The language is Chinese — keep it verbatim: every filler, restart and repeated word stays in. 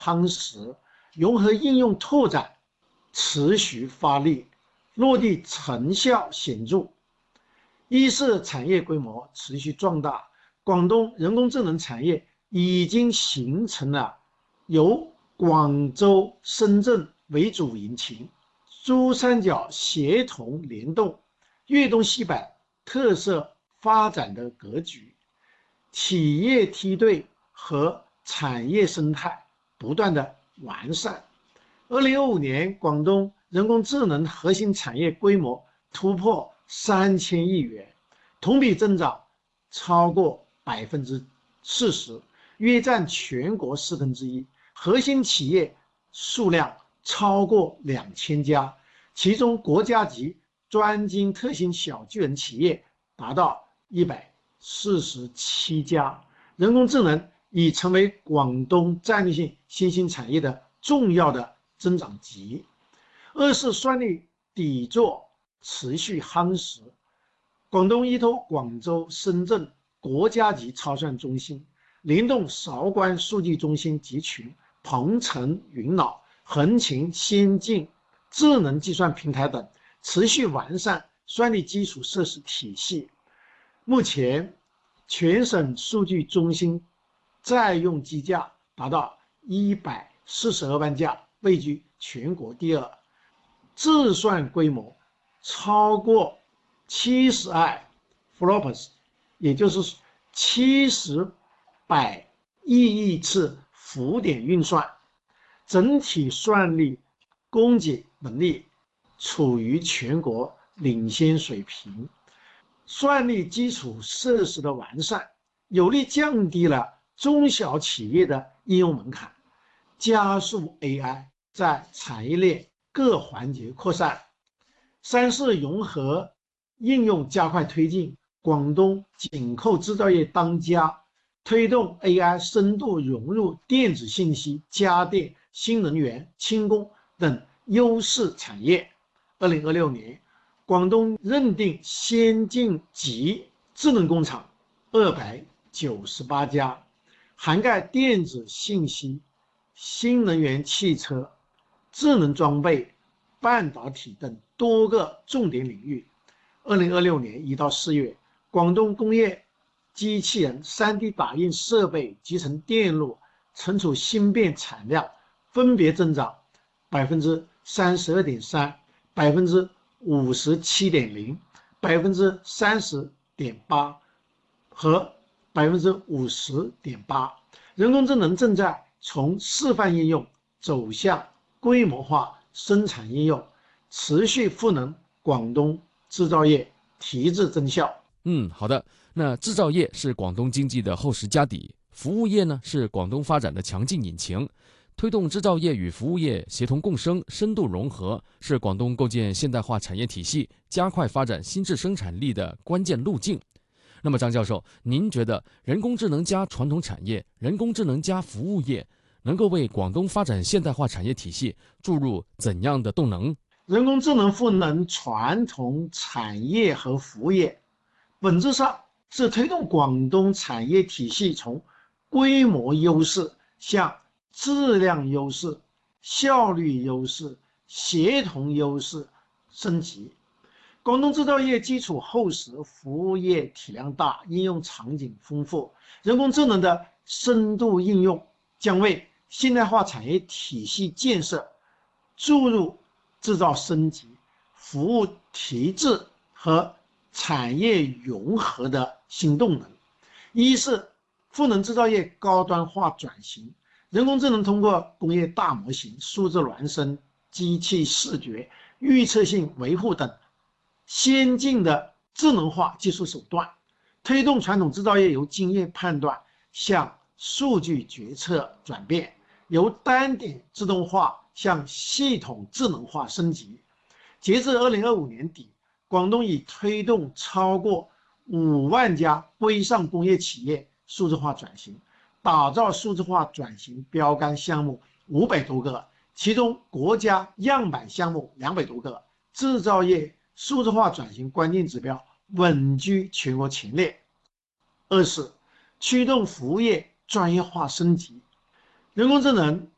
夯实，融合应用拓展持续发力，落地成效显著。一是产业规模持续壮大，广东人工智能产业已经形成了由广州、深圳为主引擎，珠三角协同联动、粤东西北特色发展的格局，企业梯队和产业生态不断的完善。二零二五年，广东人工智能核心产业规模突破三千亿元，同比增长超过百分之四十，约占全国四分之一。核心企业数量超过两千家，其中国家级专精特新小巨人企业达到一百四十七家。人工智能已成为广东战略性新兴产业的重要的增长极。二是算力底座持续夯实，广东依托广州、深圳国家级超算中心，联动韶关数据中心集群、鹏程云脑、横琴先进智能计算平台等，持续完善算力基础设施体系。目前，全省数据中心在用机架达到一百四十二万架，位居全国第二，自算规模超过七十 I flops， 也就是七十百亿亿次浮点运算，整体算力供给能力处于全国领先水平。算力基础设施的完善，有力降低了中小企业的应用门槛，加速 A I 在产业链各环节扩散。三是融合应用加快推进，广东紧扣制造业当家，推动 A I 深度融入电子信息、家电、新能源、轻工等优势产业。二零二六年，广东认定先进级智能工厂二百九十八家，涵盖电子信息、新能源汽车、智能装备、半导体等多个重点领域。二零二六年一到四月，广东工业机器人、三 D 打印设备、集成电路、存储芯片产量分别增长百分之三十二点三、百分之五十七点零、百分之三十点八和百分之五十点八。人工智能正在从示范应用走向规模化生产应用，持续赋能广东制造业提质增效。 嗯，好的。那制造业是广东经济的厚实家底，服务业呢是广东发展的强劲引擎。推动制造业与服务业协同共生、深度融合，是广东构建现代化产业体系、加快发展新质生产力的关键路径。那么，张教授，您觉得人工智能加传统产业、人工智能加服务业，能够为广东发展现代化产业体系注入怎样的动能？ 人工智能赋能传统产业和服务业，本质上是推动广东产业体系从规模优势向质量优势、效率优势、协同优势升级。广东制造业基础厚实，服务业体量大，应用场景丰富，人工智能的深度应用将为现代化产业体系建设注入制造升级、服务提质和产业融合的新动能。一是赋能制造业高端化转型，人工智能通过工业大模型、数字孪生、机器视觉、预测性维护等先进的智能化技术手段，推动传统制造业由经验判断向数据决策转变，由单点自动化向系统智能化升级。截至二零二五年底，广东已推动超过五万家规上工业企业数字化转型，打造数字化转型标杆项目五百多个，其中国家样板项目两百多个，制造业数字化转型关键指标稳居全国前列。二是驱动服务业专业化升级，人工智能